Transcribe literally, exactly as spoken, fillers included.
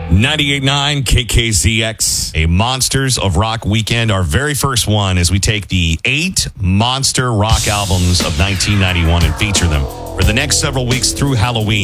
ninety-eight point nine K K Z X, a Monsters of Rock weekend. Our very first one as we take the eight monster rock albums of nineteen ninety-one and feature them for the next several weeks through Halloween.